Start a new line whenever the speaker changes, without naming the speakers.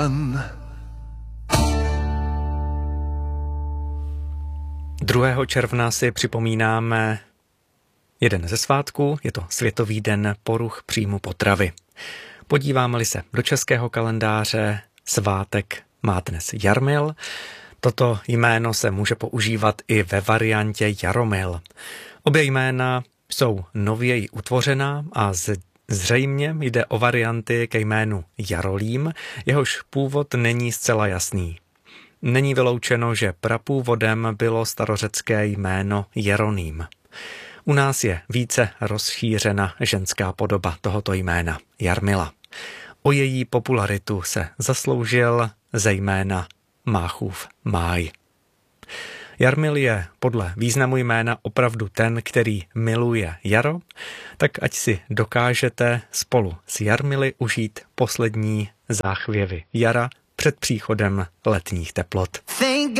2. června si připomínáme jeden ze svátků, je to Světový den poruch příjmu potravy. Podíváme-li se do českého kalendáře, svátek má dnes Jarmil. Toto jméno se může používat i ve variantě Jaromil. Obě jména jsou nověji utvořená a zřejmě jde o varianty ke jménu Jarolím, jehož původ není zcela jasný. Není vyloučeno, že prapůvodem bylo starořecké jméno Jeroným. U nás je více rozšířena ženská podoba tohoto jména Jarmila. O její popularitu se zasloužil zejména Máchův máj. Jarmil je podle významu jména opravdu ten, který miluje jaro, tak ať si dokážete spolu s Jarmily užít poslední záchvěvy jara před příchodem letních teplot.